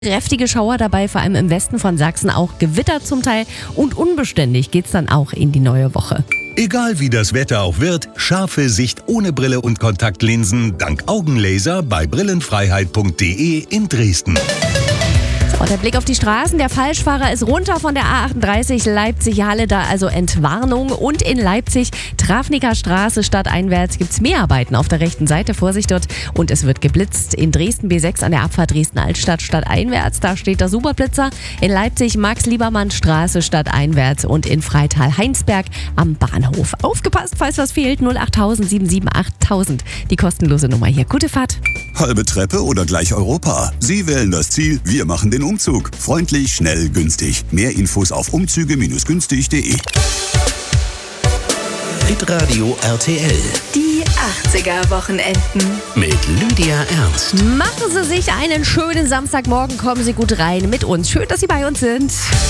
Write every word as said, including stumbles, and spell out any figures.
Kräftige Schauer dabei, vor allem im Westen von Sachsen auch Gewitter zum Teil und unbeständig geht's dann auch in die neue Woche. Egal wie das Wetter auch wird, scharfe Sicht ohne Brille und Kontaktlinsen dank Augenlaser bei brillenfreiheit punkt de in Dresden. Und der Blick auf die Straßen, der Falschfahrer ist runter von der A achtunddreißig Leipzig-Halle, da also Entwarnung. Und in Leipzig, Trafniker Straße stadteinwärts, gibt es Mehrarbeiten auf der rechten Seite, Vorsicht dort. Und es wird geblitzt. In Dresden B sechs an der Abfahrt Dresden-Altstadt stadteinwärts, da steht der Superblitzer. In Leipzig Max-Liebermann-Straße stadteinwärts und in Freital-Heinsberg am Bahnhof. Aufgepasst, falls was fehlt, null acht null null sieben sieben acht tausend, die kostenlose Nummer hier. Gute Fahrt. Halbe Treppe oder gleich Europa? Sie wählen das Ziel, wir machen den Umzug. Freundlich, schnell, günstig. Mehr Infos auf umzüge Bindestrich günstig punkt de. Hitradio R T L. Die achtziger-Wochenenden. Mit Lydia Ernst. Machen Sie sich einen schönen Samstagmorgen, kommen Sie gut rein mit uns. Schön, dass Sie bei uns sind.